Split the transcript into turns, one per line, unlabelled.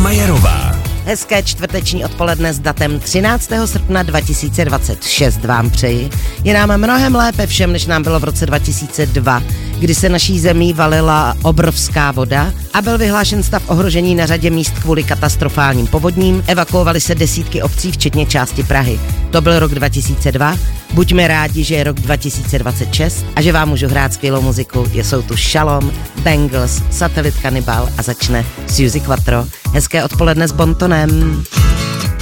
Majerová.
Hezké čtvrteční odpoledne s datem 13. srpna 2026 vám přeji. Je nám mnohem lépe všem, než nám bylo v roce 2002, kdy se naší zemí valila obrovská voda a byl vyhlášen stav ohrožení na řadě míst kvůli katastrofálním povodním. Evakuovaly se desítky obcí, včetně části Prahy. To byl rok 2002. Buďme rádi, že je rok 2026 a že vám můžu hrát skvělou muziku. Jsou tu Shalom, Bangles, Satelit Cannibal a začne Suzi Quatro. Hezké odpoledne s Bontonem.